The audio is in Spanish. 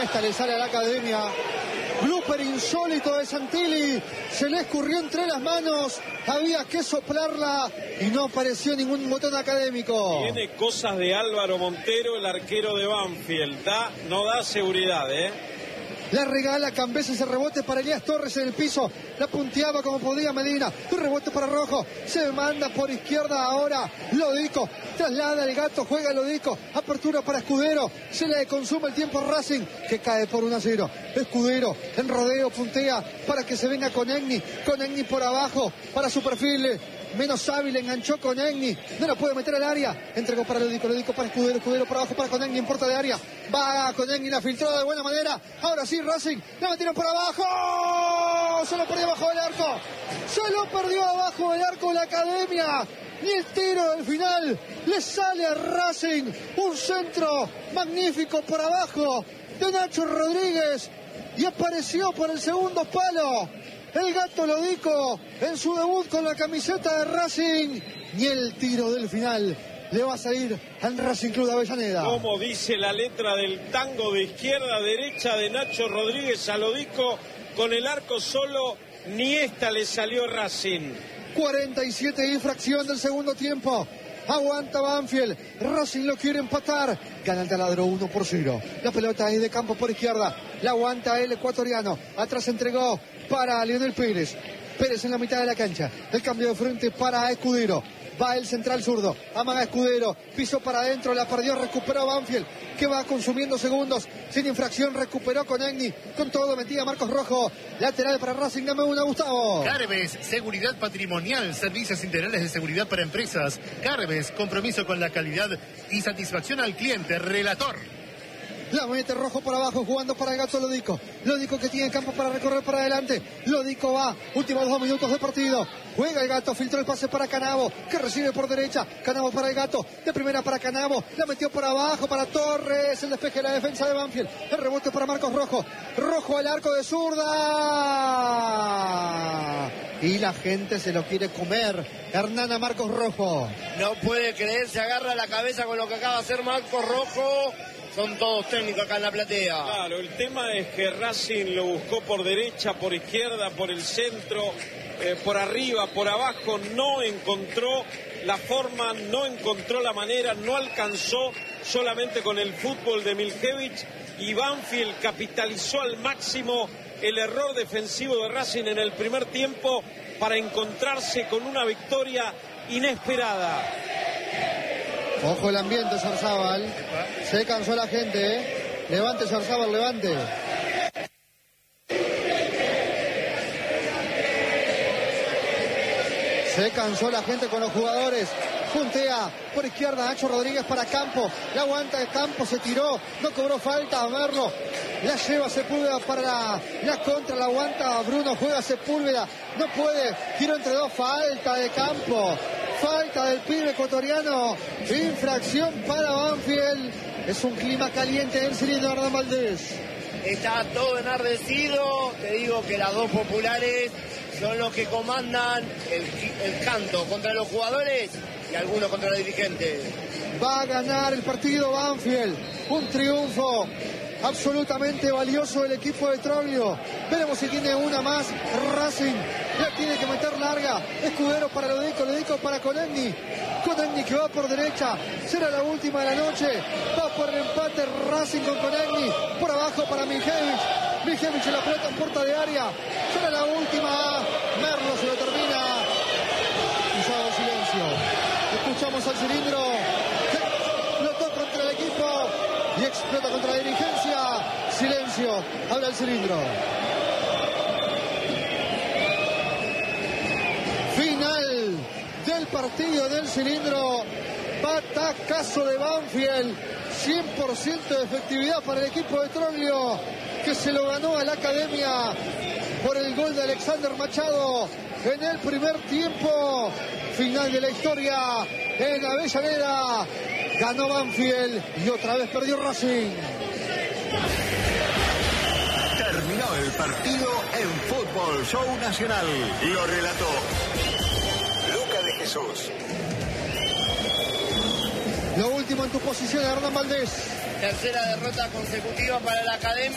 esta le sale a la academia. Blooper insólito de Santilli. Se le escurrió entre las manos. Había que soplarla y no apareció ningún botón académico. Tiene cosas de Álvaro Montero, el arquero de Banfield. No da seguridad, La regala Cambés, ese rebote para Elías Torres en el piso. La punteaba como podía Medina. Un rebote para Rojo. Se manda por izquierda ahora Lodico. Traslada el Gato, juega Lodico. Apertura para Escudero. Se le consume el tiempo a Racing, que cae por 1-0. Escudero en rodeo puntea para que se venga con Egni. Con Egni por abajo para su perfil menos hábil, enganchó con Egni, no la puede meter al área, entregó para Lodico, Lodico para Escudero, Escudero para abajo para Conegni, en puerta de área, va con Egni, la filtró de buena manera, ahora sí Racing, la metieron por abajo, se lo perdió abajo del arco, se lo perdió abajo del arco la academia, ni el tiro del final, le sale a Racing, un centro magnífico por abajo de Nacho Rodríguez, y apareció por el segundo palo, el Gato Lodico en su debut con la camiseta de Racing, y el tiro del final le va a salir al Racing Club de Avellaneda. Como dice la letra del tango, de izquierda a derecha de Nacho Rodríguez a Lodico, con el arco solo, ni esta le salió Racing. 47 y fracción del segundo tiempo. Aguanta Banfield, Racing lo quiere empatar, gana el taladro 1-0, la pelota es de campo por izquierda, la aguanta el ecuatoriano, atrás entregó para Lionel Pérez, Pérez en la mitad de la cancha, el cambio de frente para Escudero, va el central zurdo, amaga Escudero, piso para adentro, la perdió, recuperó Banfield, que va consumiendo segundos, sin infracción, recuperó con Egni, con todo metía Marcos Rojo, lateral para Racing, dame una Gustavo. Carves, seguridad patrimonial, servicios integrales de seguridad para empresas. Carves, compromiso con la calidad y satisfacción al cliente. Relator. La mete Rojo por abajo, jugando para el Gato Lodico. Lodico que tiene campo para recorrer para adelante. Lodico va, últimos 2 minutos de partido. Juega el Gato, filtró el pase para Canavo, que recibe por derecha. Canavo para el Gato, de primera para Canavo. La metió por abajo para Torres, el despeje de la defensa de Banfield. El rebote para Marcos Rojo. Rojo al arco de zurda. Y la gente se lo quiere comer. Hernán a Marcos Rojo. No puede creer, se agarra la cabeza con lo que acaba de hacer Marcos Rojo. Son todos técnicos acá en la platea. Claro, el tema es que Racing lo buscó por derecha, por izquierda, por el centro, por arriba, por abajo, no encontró la forma, no encontró la manera, no alcanzó solamente con el fútbol de Miljevic, y Banfield capitalizó al máximo el error defensivo de Racing en el primer tiempo para encontrarse con una victoria inesperada. Ojo el ambiente, Sarzábal. Se cansó la gente, Levante, Sarzábal, levante. Se cansó la gente con los jugadores. Puntea por izquierda Nacho Rodríguez para Campo. La aguanta de Campo, se tiró. No cobró falta a Merlo. La lleva Sepúlveda para la contra. La aguanta Bruno, juega Sepúlveda. No puede. Tiro entre dos. Falta de Campo. Falta del pibe ecuatoriano. Infracción para Banfield. Es un clima caliente en el cilindro, Hernán Valdés. Está todo enardecido. Te digo que las dos populares son los que comandan el canto contra los jugadores y algunos contra los dirigentes. Va a ganar el partido Banfield. Un triunfo absolutamente valioso del equipo de Troglio. Veremos si tiene una más. Racing la tiene que meter larga. Escudero para Lodico, Lodico para Conegni. Conegni que va por derecha. Será la última de la noche. Va por el empate Racing con Conegni. Por abajo para Miljevic. Miljevic en la pelota en puerta de área. Será la última. Merlo se lo termina. Usado silencio. Escuchamos al cilindro. Explotó contra el equipo. Y explota contra la dirigencia. Silencio. Habla el cilindro. Final del partido del cilindro. Batacazo de Banfield. 100% de efectividad para el equipo de Troglio, que se lo ganó a la academia por el gol de Alexander Machado en el primer tiempo. Final de la historia en Avellaneda. Ganó Banfield y otra vez perdió Racing. Terminó el partido en Fútbol Show Nacional. Lo relató Luca de Jesús. Lo último en tu posición, Hernán Valdés. Tercera derrota consecutiva para la academia.